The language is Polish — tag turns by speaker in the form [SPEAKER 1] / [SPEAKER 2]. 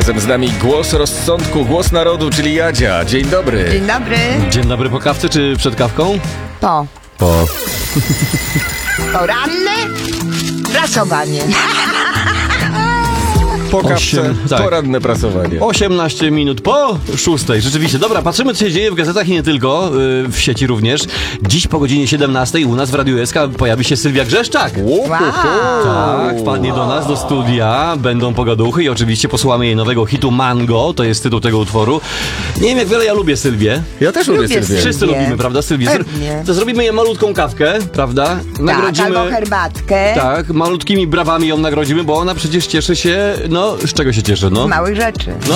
[SPEAKER 1] Razem z nami głos rozsądku, głos narodu, czyli Jadzia. Dzień dobry.
[SPEAKER 2] Dzień dobry.
[SPEAKER 3] Dzień dobry, po kawce czy przed kawką?
[SPEAKER 2] Po. Poranne prasowanie.
[SPEAKER 1] Po kawce,
[SPEAKER 3] tak.
[SPEAKER 1] poranne prasowanie.
[SPEAKER 3] 18 minut po 6. Rzeczywiście. Dobra, patrzymy, co się dzieje w gazetach i nie tylko, w sieci również. Dziś po godzinie 17 u nas w Radiu SK pojawi się Sylwia Grzeszczak. Tak, wpadnie do nas, do studia, będą pogaduchy i oczywiście posłuchamy jej nowego hitu Mango, to jest tytuł tego utworu. Nie wiem, jak wiele ja lubię Sylwię.
[SPEAKER 1] Ja też lubię Sylwię.
[SPEAKER 3] Wszyscy lubimy, prawda, Sylwię?
[SPEAKER 2] Pewnie.
[SPEAKER 3] To zrobimy jej malutką kawkę, prawda?
[SPEAKER 2] Tak, albo herbatkę.
[SPEAKER 3] Tak, malutkimi brawami ją nagrodzimy, bo ona przecież cieszy się, no, z czego się cieszy, no?
[SPEAKER 2] Z małych rzeczy.
[SPEAKER 3] No,